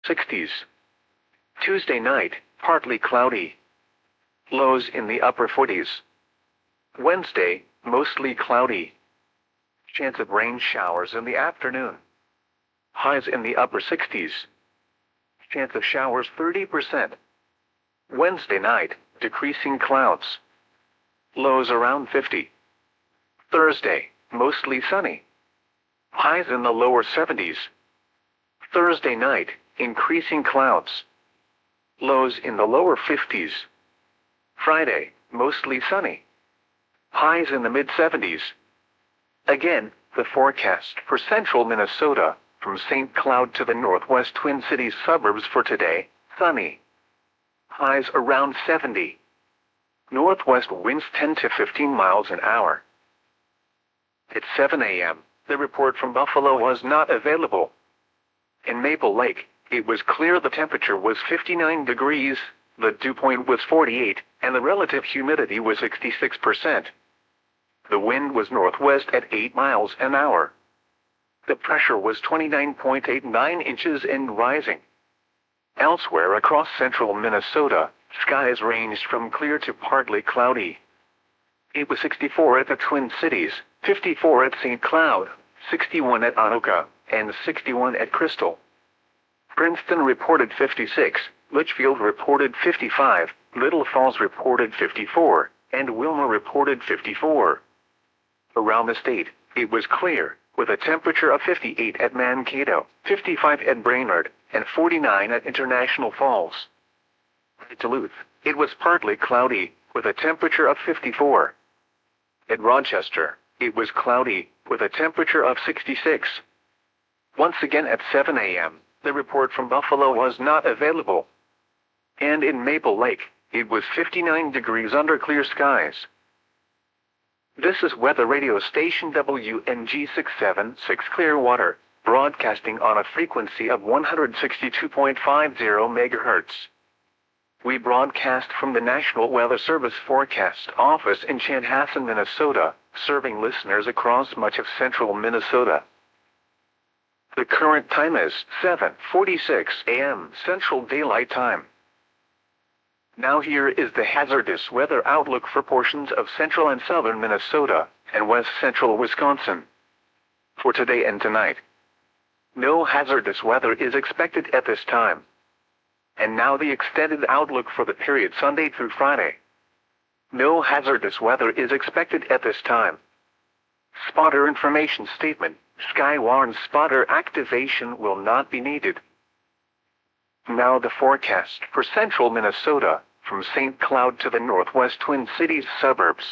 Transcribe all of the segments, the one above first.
60s. Tuesday night, partly cloudy. Lows in the upper 40s. Wednesday, mostly cloudy. Chance of rain showers in the afternoon. Highs in the upper 60s. Chance of showers 30%. Wednesday night, decreasing clouds. Lows around 50. Thursday, mostly sunny. Highs in the lower 70s. Thursday night, increasing clouds. Lows in the lower 50s. Friday, mostly sunny. Highs in the mid-70s. Again, the forecast for central Minnesota, from St. Cloud to the northwest Twin Cities suburbs for today, sunny. Highs around 70. Northwest winds 10 to 15 miles an hour. At 7 a.m., the report from Buffalo was not available. In Maple Lake, it was clear the temperature was 59 degrees, the dew point was 48, and the relative humidity was 66%. The wind was northwest at 8 miles an hour. The pressure was 29.89 inches and rising. Elsewhere across central Minnesota, skies ranged from clear to partly cloudy. It was 64 at the Twin Cities, 54 at St. Cloud, 61 at Anoka, and 61 at Crystal. Princeton reported 56, Litchfield reported 55, Little Falls reported 54, and Wilmer reported 54. Around the state, it was clear, with a temperature of 58 at Mankato, 55 at Brainerd, and 49 at International Falls. At Duluth, it was partly cloudy, with a temperature of 54. At Rochester, it was cloudy, with a temperature of 66. Once again at 7 a.m., the report from Buffalo was not available. And in Maple Lake, it was 59 degrees under clear skies. This is weather radio station WNG 676 Clearwater, broadcasting on a frequency of 162.50 MHz. We broadcast from the National Weather Service Forecast Office in Chanhassen, Minnesota, serving listeners across much of central Minnesota. The current time is 7:46 a.m. Central Daylight Time. Now here is the hazardous weather outlook for portions of central and southern Minnesota and west central Wisconsin. For today and tonight, no hazardous weather is expected at this time. And now the extended outlook for the period Sunday through Friday. No hazardous weather is expected at this time. Spotter information statement: Skywarn spotter activation will not be needed. Now the forecast for central Minnesota, from St. Cloud to the northwest Twin Cities suburbs.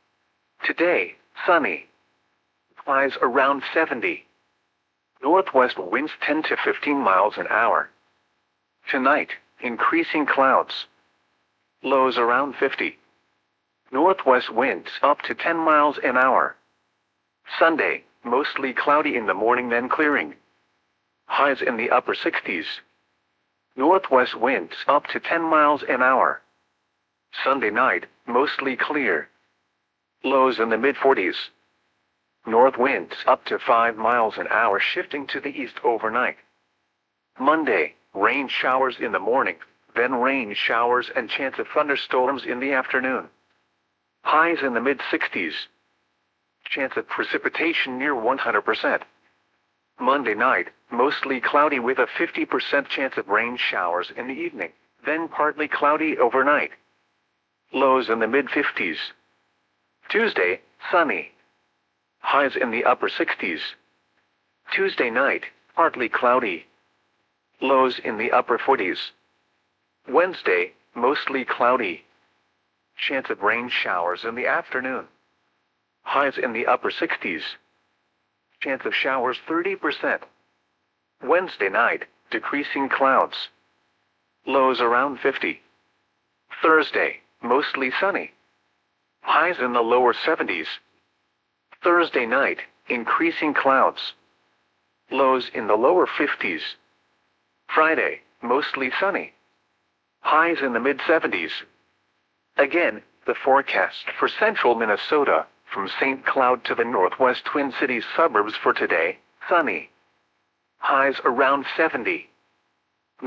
Today, sunny. Highs around 70. Northwest winds 10 to 15 miles an hour. Tonight, increasing clouds. Lows around 50. Northwest winds up to 10 miles an hour. Sunday, mostly cloudy in the morning then clearing. Highs in the upper 60s. Northwest winds up to 10 miles an hour. Sunday night, mostly clear. Lows in the mid-40s. North winds up to 5 miles an hour shifting to the east overnight. Monday, rain showers in the morning, then rain showers and chance of thunderstorms in the afternoon. Highs in the mid-60s. Chance of precipitation near 100%. Monday night, mostly cloudy with a 50% chance of rain showers in the evening, then partly cloudy overnight. Lows in the mid-50s. Tuesday, sunny. Highs in the upper 60s. Tuesday night, partly cloudy. Lows in the upper 40s. Wednesday, mostly cloudy. Chance of rain showers in the afternoon. Highs in the upper 60s. Chance of showers 30%. Wednesday night, decreasing clouds. Lows around 50. Thursday, mostly sunny. Highs in the lower 70s. Thursday night, increasing clouds. Lows in the lower 50s. Friday, mostly sunny. Highs in the mid-70s. Again, the forecast for central Minnesota, from St. Cloud to the northwest Twin Cities suburbs for today, sunny. Highs around 70.